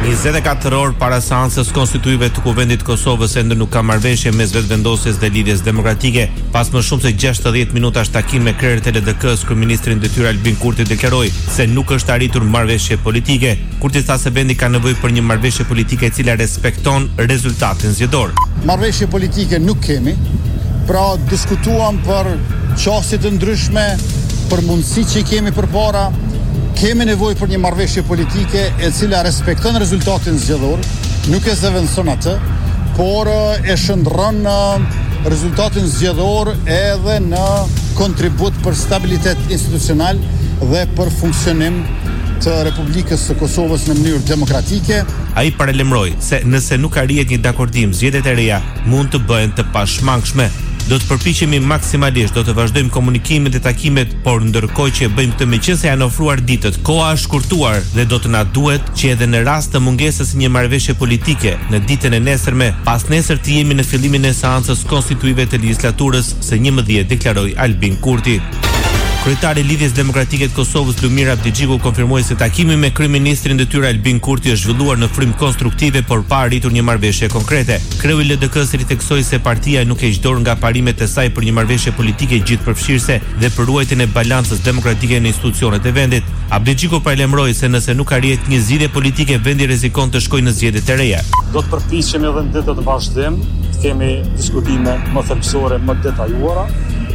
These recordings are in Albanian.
24 orë para seancës konstituive të Kuvendit të Kosovës ende nuk ka marrëveshje mes vetëvendosjes dhe Lidhjes Demokratike. Pas më shumë se 60 minutash takim me krerët e LDK-s, kryeministri në detyrë Albin Kurti deklaroi se nuk është arritur marrëveshje politike. Kurti tha se vendi ka nevojë për një marrëveshje politike e cila respekton rezultatin zgjedhor. Marrëveshje politike nuk kemi, pra diskutuam për çështje të ndryshme, për mundësitë që kemi përpara. Kemi nevojë për një marrëveshje politike e cila respekton rezultatin zgjedhor, nuk e zëvendëson atë, por e shndron rezultatin zgjedhor edhe në kontribut për stabilitet institucional dhe për funksionim të Republikës së Kosovës në mënyrë demokratike. Ai paralajmëroi se nëse nuk arrihet një dakordim, zgjedhjet e reja mund të bëhen të pashmangshme. Do të përpiqemi maksimalisht, do të vazhdojmë komunikimet e takimet, por ndërkohë që bëjmë këtë meqense janë ofruar ditët, koha është shkurtuar dhe do të na duhet që edhe në rast të mungesës së një marrëveshje politike në ditën e nesërme, pas nesër të jemi në fillimin e seancës konstituive të legjislaturës së 11, deklaroi Albin Kurti. Kryetari i Lidhjes Demokratike të Kosovës Lumir Abdigjiku konfirmoi se takimi me kryeministrin në detyrë Albin Kurti është zhvilluar në frymë konstruktive por pa arritur një marrëveshje konkrete. Kreu i LDK-s ritheksoi se partia nuk heq dorë nga parimet e saj për një marrëveshje politike gjithëpërfshirëse dhe për ruajtjen e balancës demokratike në institucionet e vendit. Abdigjiku paralajmëroi se nëse nuk arrihet një zgjidhje politike, vendi rrezikon të shkojë në zgjedhjet e reja. Do të përpiqemi edhe në ditët e vazhdim të kemi diskutime më thelbësore, më detajuara.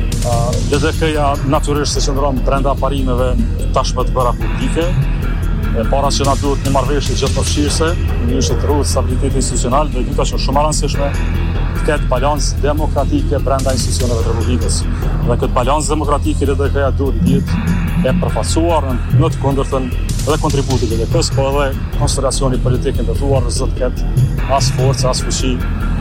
LDK-ja natyrisht se qëndron brenda parimeve tashmë të bëra politike, para që na duhet një marrëveshje gjithëpërfshirëse, një që të ruhet stabiliteti institucional dhe dyta që është shumë e rëndësishme të ketë balancë demokratike brenda institucioneve të Republikës. Dhe këtë balancë demokratike LDK-ja duhet të jetë e përfaqësuar në të kundërtën dhe kontributit e LDK-s, po edhe konsideracioni politik e ndërtuar s'do të ketë as forcë, as fuqi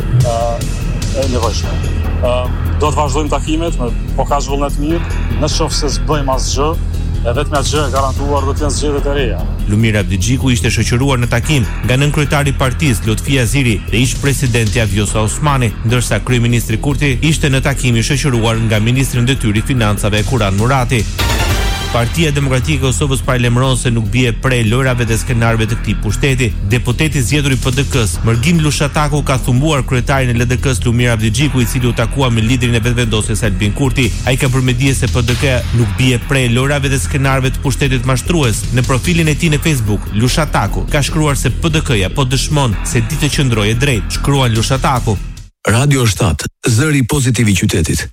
e nevojshme. Do të vazhdojmë takimet me ka zhvullnet mirë, në qoftë se s'bëjmë asgjë, e vetëm atë gjë e garantuar do të jenë zgjedhjet e reja. Lumir Abdigjiku ishte shoqëruar në takim nga nënkryetari i partisë Lutfi Aziri dhe ish presidenti Vjosa Osmani, ndërsa kryeministri Kurti ishte në takim i shoqëruar nga ministri në detyrë i financave Kuran Murati. Partia Demokratike e Kosovës paralajmëron se nuk bie prej lojrave dhe skenarëve të këtij pushteti. Deputeti zgjedhur i PDK-s, Mërgim Lushataku, ka thumbuar kryetarin e LDK-s Lumir Abdigjiku, i cili u takua me liderin e vetëvendosjes Albin Kurti. Ai ka përmendje se PDK nuk bie prej lojrave dhe skenarëve të pushtetit mashtrues. Në profilin e tij në Facebook, Lushataku ka shkruar se PDK-ja po dëshmon se ditë qëndroi e drejtë. Shkruan Lushataku. Radio 7, zëri pozitiv i qytetit.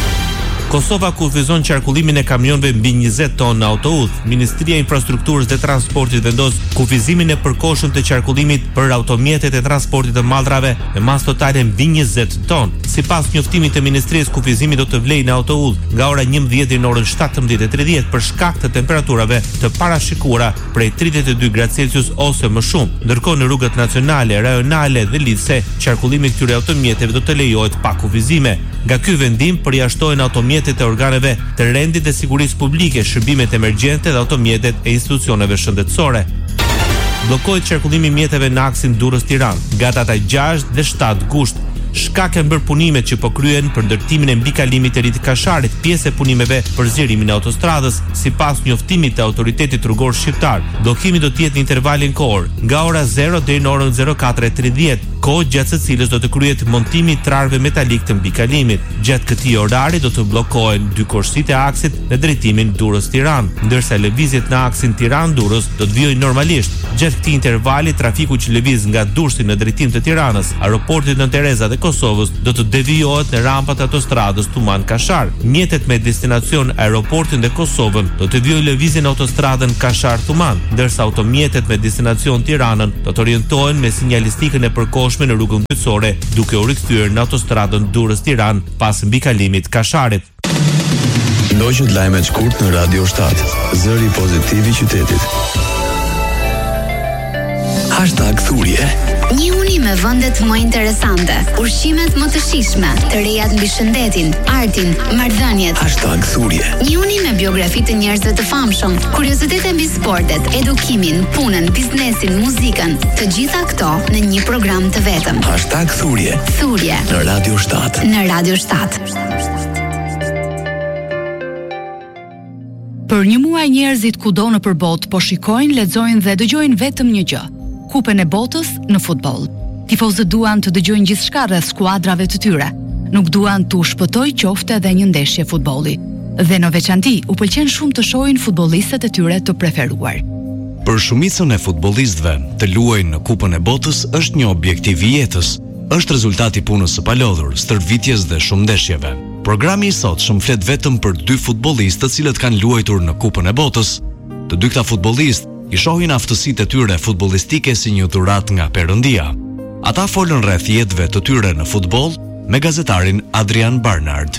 Kosova kufizon qarkullimin e kamionëve mbi 20 tonë në autoudh. Ministria e Infrastrukturës dhe Transportit vendos kufizimin e përkohshëm të qarkullimit për automjetet e transportit të mallrave me masë totale mbi 20 tonë. Sipas njoftimit të Ministrisë, kufizimi do të vlejë në autoudh nga ora 11 deri në orën 17:30 për shkak të temperaturave të parashikuara prej 32 gradë Celsius ose më shumë. Ndërkohë në rrugët nacionale, rajonale dhe lidhse, qarkullimi këtyre automjeteve do të lejohet pa kufizime. Nga ky vendim përjashtohen automjetet e organeve të rendit dhe sigurisë publike, shërbimet emergjente dhe automjetet e institucioneve shëndetësore. Bllokohet qarkullimi i mjeteve në aksin Durrës-Tiranë nga data 6 dhe 7 gusht. Shkak e mbër punimet që po kryen për ndërtimin e mbikalimit të ri të Kasharit, pjesë e punimeve për zgjerimin e autostradës. Sipas njoftimit të autoritetit rrugor shqiptar, bllokimi do të jetë në intervalin kohor nga ora 0 deri në orën 04:30, kohë gjatë së cilës do të kryhet montimi i trarëve metalik të mbikalimit. Gjatë këtij orari do të bllokohen dy korsitë e aksit në drejtimin Durrës-Tiranë, ndërsa lëvizjet në aksin Tiranë-Durrës do të vijojnë normalisht. Gjatë këtij intervali, trafiku që lëviz nga Durrësi në drejtim të Tiranës, aeroportit në Tereza dhe Kosovës do të devijohet në rampat e autostradës Tuman-Kashar. Mjetet me destinacion aeroportin dhe Kosovën do të vijojnë lëvizjen në autostradën Kashar-Tuman, ndërsa automjetet me destinacion Tiranën do të orientohen me sinjalistikën e përkohshme në rrugën kryesore, duke u rikthyer në autostradën Durrës-Tiranë pas mbikalimit Kasharit. Ndoqët lajmet shkurt në Radio 7, zëri pozitiv i qytetit. #thurje. Një uni me vendet më interesante, ushqimet më të shijshme, të rejat mbi shëndetin, artin, marrëdhëniet. #thurje. Një uni me biografi të njerëzve të famshëm, kuriozitete mbi sportet, edukimin, punën, biznesin, muzikën, të gjitha këto në një program të vetëm. #thurje. Thurje Në Radio 7. Në Radio 7. Për një muaj njerëzit kudo nëpër botë po shikojnë, lexojnë dhe dëgjojnë vetëm një gjë: Kupën e Botës në futboll. Tifozët duan të dëgjojnë gjithçka rreth skuadrave të tyre. Nuk duan të shpëtojë qoftë edhe një ndeshje futbolli. Dhe në veçanti u pëlqen shumë të shohin futbollistët e tyre të preferuar. Për shumicën e futbollistëve, të luajnë në Kupën e Botës është një objektiv i jetës. Është rezultati i punës së palodhur, stërvitjes dhe shumë ndeshjeve. Programi i sotshëm flet vetëm për 2 futbollistë të cilët kanë luajtur në Kupën e Botës. Të dy këta futbollistë i shohin aftësitë e tyre futbollistike si një dhuratë nga Perëndia. Ata folën rreth jetëve të tyre në futboll me gazetarin Adrian Barnard.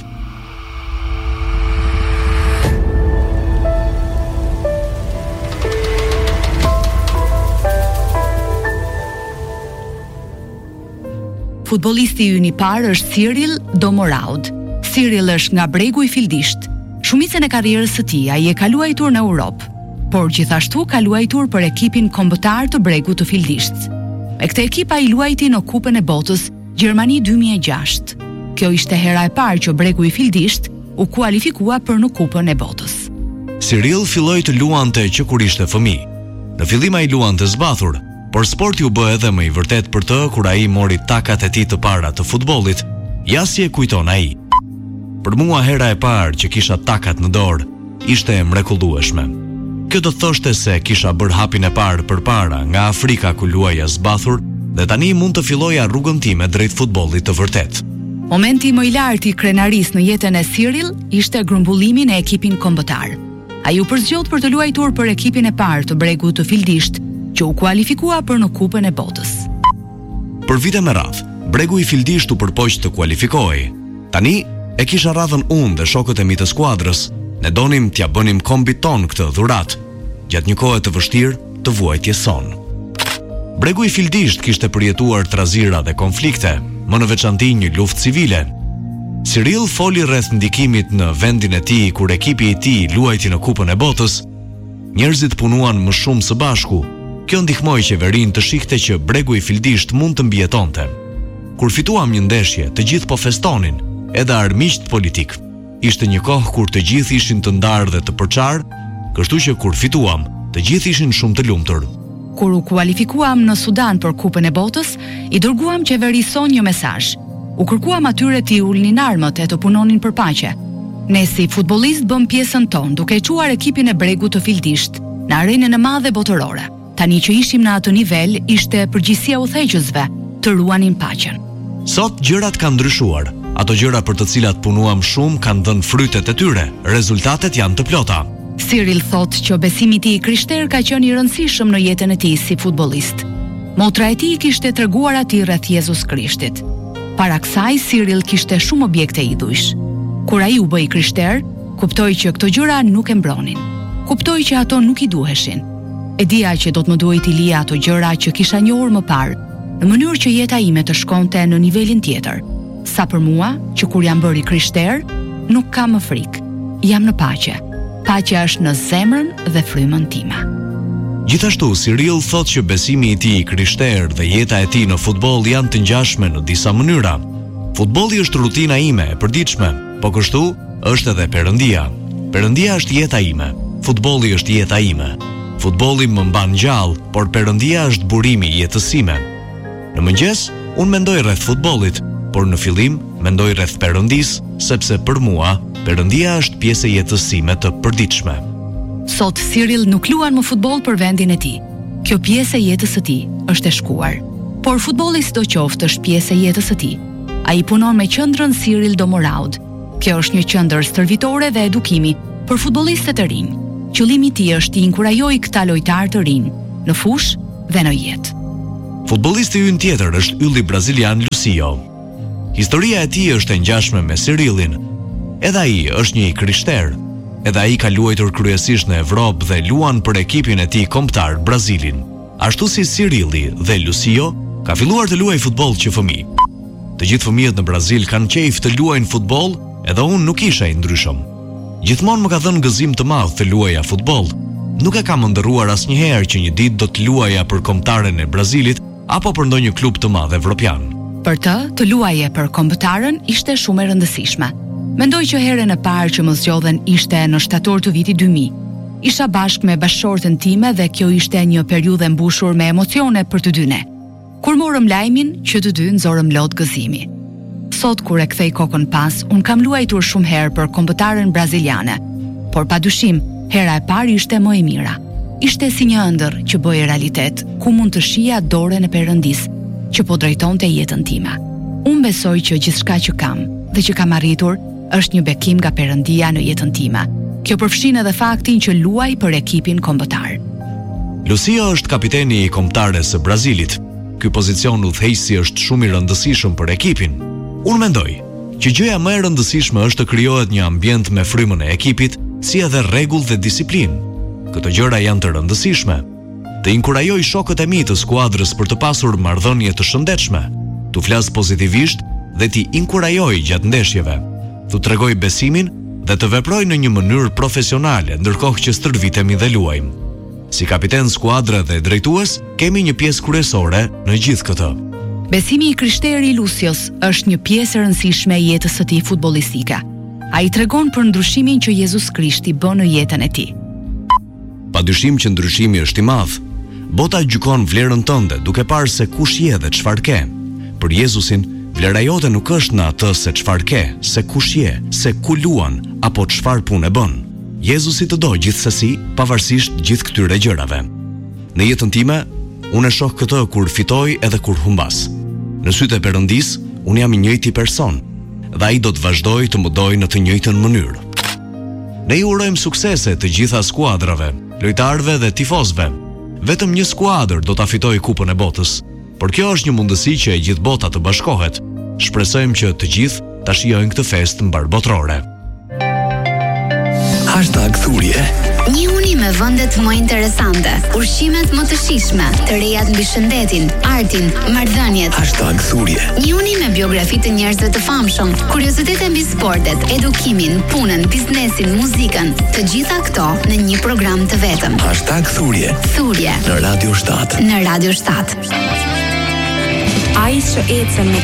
Futbollisti ynë i parë është Cyril Domoraud. Cyril është nga bregu i Fildisht. Shumicën e karrierës së tij ai e ka luajtur në Europë, por gjithashtu ka luajtur për ekipin kombëtar të bregut të Fildisht. Me këtë ekip ai luajti në Kupën e Botës Gjermani 2006. Kjo ishte hera e parë që bregu i Fildisht u kualifikua për në Kupën e Botës. Cyril filloi të luante që kur ishte fëmijë. Në fillim ai luante zbathur, por sporti u bë edhe më i vërtet për të kur ai mori takat e tij të para të futbollit, ja si e kujton ai. Për mua hera e parë që kisha takat në dorë ishte mrekullueshme. Kjo do thoshte se kisha bërë hapin e parë përpara nga Afrika ku luaja zbathur dhe tani mund të filloja rrugën time drejt futbollit të vërtet. Momenti më i lartë i krenarisë në jetën e Cyril ishte grumbullimi në ekipin kombëtar. Ai u përzgjodh për të luajtur për ekipin e parë të bregut të Fildisht, që u kualifikua për në Kupën e Botës. Për vite me radh, bregu i Fildisht u përpoq të kualifikohej. Tani e kisha radhën unë dhe shokët e mi të skuadrës. Ne donim t'ja bënim kombit ton këtë dhuratë, gjatë një kohe të vështirë të vuajtjes son. Bregu i Fildisht kishte përjetuar trazira dhe konflikte, më në veçanti një luftë civile. Cyril foli rreth ndikimit në vendin e tij kur ekipi i tij luajti në Kupën e Botës. Njerëzit punuan më shumë së bashku. Kjo ndihmoi qeverinë të shihte që bregu i Fildisht mund të mbijetonte. Kur fituam një ndeshje, të gjithë po festonin, edhe armiqt politik. Ishte një kohë kur të gjithë ishin të ndarë dhe të përçarë, kështu që kur fituam, të gjithë ishin shumë të lumtur. Kur u kualifikuam në Sudan për Kupën e Botës, i dërguam qeverisë son një mesazh. U kërkuam atyre t'i ulnin armët e të punonin për paqe. Ne si futbollistë bëm pjesën tonë duke çuar ekipin e bregut të Fildisht në arenën e madhe botërore. Tani që ishim në atë nivel, ishte përgjegjësia udhëheqësve të ruanin paqen. Sot gjërat kanë ndryshuar. Ato gjëra për të cilat punuam shumë kanë dhënë frytet e tyre. Rezultatet janë të plota. Cyril thotë që besimi i tij krishter ka qenë i rëndësishëm në jetën e tij si futbollist. Motra e tij kishte treguar atij rreth Jezus Krishtit. Para kësaj Cyril kishte shumë objekte idhujsh. Kur ai u bë i krishter, kuptoi që këto gjëra nuk e mbronin. Kuptoi që ato nuk i duheshin. E dija që do të më duhej t'i lija ato gjëra që kisha njohur më parë, në mënyrë që jeta ime të shkonte në nivelin tjetër. Sa për mua, që kur jam bërë i krishter, nuk kam më frikë. Jam në paqe. Paqja është në zemrën dhe frymën time. Gjithashtu, Cyril thotë që besimi i tij i krishter dhe jeta e tij në futboll janë të ngjashme në disa mënyra. Futbolli është rutina ime e përditshme, po kështu është edhe Perëndia. Perëndia është jeta ime. Futbolli është jeta ime. Futbolli më mban gjallë, por Perëndia është burimi i jetës sime. Në mëngjes, unë mendoj rreth futbollit, por në fillim mendoj rreth Perëndisë, sepse për mua Perëndia është pjesë e jetës sime të përditshme. Sot Cyril nuk luan më futboll për vendin e tij. Kjo pjesë e jetës së tij është e shkuar. Por futbolli sidoqoftë është pjesë e jetës së tij. Ai punon me qendrën Cyril Domoraud. Kjo është një qendër stërvitore dhe edukimi për futbollistët e rinj. Qëllimi i tij është të inkurajojë këta lojtarë të rinj në fushë dhe në jetë. Futbollisti ynë tjetër është ylli brazilian Lucio. Historia e tij është e ngjashme me Cyrilin. Edhe ai është një i krishter. Edhe ai ka luajtur kryesisht në Evropë dhe luan për ekipin e tij kombëtar Brazilin. Ashtu si Cyrili dhe Lucio, ka filluar të luajë futboll që fëmijë. Të gjithë fëmijët në Brazil kanë qejf të luajnë futboll, edhe unë nuk isha i ndryshëm. Gjithmonë më ka dhënë gëzim të madh të luaja futboll. Nuk e kam ndërruar asnjëherë që një ditë do të luaja për kombëtaren e Brazilit apo për ndonjë klub të madh evropian. Për të luaje për kombëtaren ishte shumë e rëndësishme. Mendoj që herën e parë që më zgjodhen ishte në shtator të vitit 2000. Isha bashkë me bashkëshortën time dhe kjo ishte një periudhë e mbushur me emocione për të dy ne. Kur morëm lajmin, që të dy nxorëm lot gëzimi. Sot kur e kthej kokën pas, unë kam luajtur shumë herë për kombëtaren braziliane, por padyshim, hera e parë ishte më e mira. Ishte si një ëndër që bëhej realitet, ku mund të shija dorën e Perëndis, që po drejtonte jetën time. Unë besoj që gjithçka që kam dhe që kam arritur është një bekim nga Perëndia në jetën time. Kjo përfshin edhe faktin që luaj për ekipin kombëtar. Lucia është kapiteni i kombëtares së Brazilit. Ky pozicion udhëheqësi është shumë i rëndësishëm për ekipin. Unë mendoj që gjëja më e rëndësishme është të krijohet një ambient me frymën e ekipit, si edhe rregull dhe disiplinë. Këto gjëra janë të rëndësishme. Të inkurajoj shokët e mi të skuadrës për të pasur marrëdhënie të shëndetshme, tu flas pozitivisht dhe ti inkurajoj gjatë ndeshjeve, tu tregoj besimin dhe të veproj në një mënyrë profesionale ndërkohë që stërvitemi dhe luajmë. Si kapiten skuadre dhe drejtues, kemi një pjesë kryesore në gjithë këtë. Besimi i krishteri Lucios është një pjesë e rëndësishme e jetës së tij futbollistike. Ai tregon për ndryshimin që Jezus Krishti bën në jetën e tij. Padyshim që ndryshimi është i madh. Bota gjykon vlerën tënde duke parë se kush je dhe çfarë ke. Për Jezusin, vlera jote nuk është në atë se çfarë ke, se kush je, se ku luan apo çfarë punë bën. Jezusi të do gjithsesi, pavarësisht gjithë këtyre gjërave. Në jetën time, unë e shoh këtë kur fitoj edhe kur humbas. Në sytë e Perëndis, unë jam i njëjti person, dhe ai do të vazhdoj të më dojë në të njëjtën mënyrë. Ne ju urojmë suksese të gjitha skuadrave, lojtarëve dhe tifozëve. Vetëm një skuadër do ta fitojë kupën e botës, por kjo është një mundësi që e gjithë bota të bashkohet. Shpresojmë që të gjithë ta shijojnë këtë festë mbarbotrore. #thurje. Një uni me vendet më interesante, ushqimet më të shijshme, të rejat mbi shëndetin, artin, marrëdhëniet. #thurje. Një uni me biografi të njerëzve të famshëm, kuriozitete mbi sportet, edukimin, punën, biznesin, muzikën, të gjitha këto në një program të vetëm. #thurje. Thurje Në Radio 7. Në Radio 7. Ai që ecën me